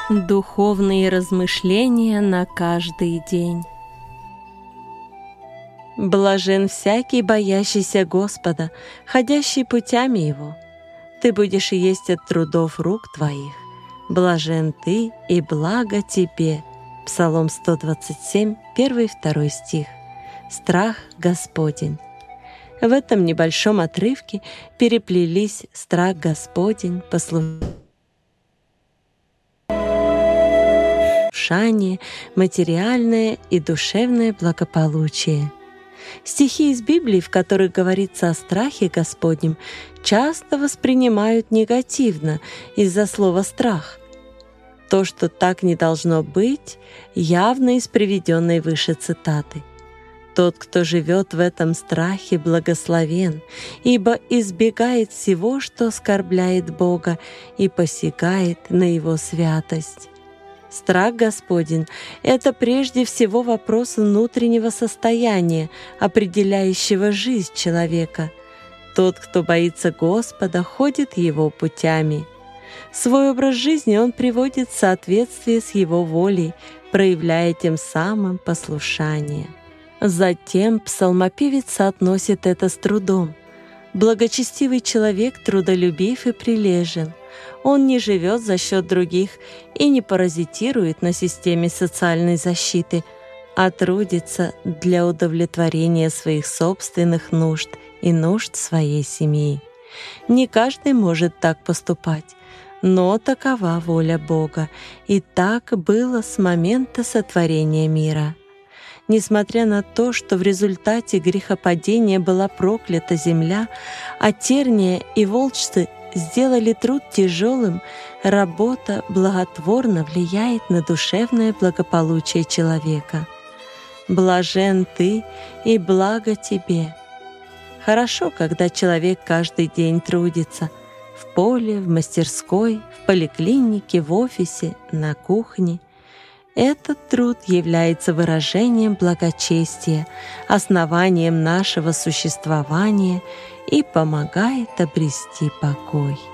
Духовные размышления на каждый день. Блажен всякий, боящийся Господа, ходящий путями Его. Ты будешь есть от трудов рук твоих. Блажен ты, и благо тебе. Псалом 127, 1-2 стих. Страх Господень. В этом небольшом отрывке переплелись страх Господень, послушание, материальное и душевное благополучие. Стихи из Библии, в которых говорится о страхе Господнем, часто воспринимают негативно из-за слова «страх». То, что так не должно быть, явно из приведенной выше цитаты. Тот, кто живет в этом страхе, благословен, ибо избегает всего, что оскорбляет Бога, и посягает на Его святость. Страх Господень — это прежде всего вопрос внутреннего состояния, определяющего жизнь человека. Тот, кто боится Господа, ходит Его путями. Свой образ жизни он приводит в соответствие с Его волей, проявляя тем самым послушание. Затем псалмопевец соотносит это с трудом. Благочестивый человек трудолюбив и прилежен. Он не живет за счет других и не паразитирует на системе социальной защиты, а трудится для удовлетворения своих собственных нужд и нужд своей семьи. Не каждый может так поступать, но такова воля Бога, и так было с момента сотворения мира. Несмотря на то, что в результате грехопадения была проклята земля, а терния и волчцы сделали труд тяжелым, работа благотворно влияет на душевное благополучие человека. Блажен ты, и благо тебе. Хорошо, когда человек каждый день трудится в поле, в мастерской, в поликлинике, в офисе, на кухне. Этот труд является выражением благочестия, основанием нашего существования и помогает обрести покой.